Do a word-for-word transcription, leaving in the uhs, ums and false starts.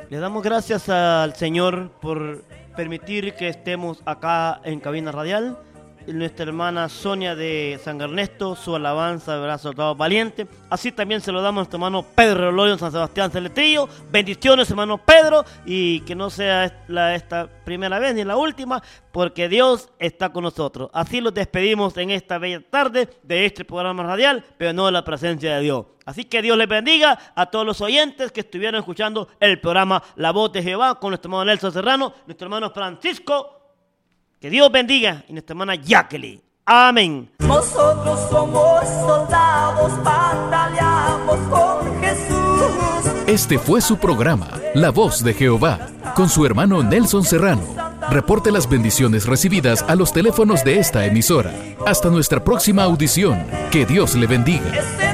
Le damos gracias al Señor por permitir que estemos acá en Cabina Radial. Nuestra hermana Sonia de San Ernesto, su alabanza, brazo dado valiente. Así también se lo damos a nuestro hermano Pedro Lorio en San Sebastián Celestrillo. Bendiciones, hermano Pedro, y que no sea la, esta primera vez ni la última, porque Dios está con nosotros. Así los despedimos en esta bella tarde de este programa radial, pero no de la presencia de Dios. Así que Dios les bendiga a todos los oyentes que estuvieron escuchando el programa La Voz de Jehová con nuestro hermano Nelson Serrano, nuestro hermano Francisco. Que Dios bendiga y nuestra hermana Jacqueline. Amén. Nosotros somos soldados, batallamos con Jesús. Este fue su programa, La Voz de Jehová, con su hermano Nelson Serrano. Reporte las bendiciones recibidas a los teléfonos de esta emisora. Hasta nuestra próxima audición. Que Dios le bendiga.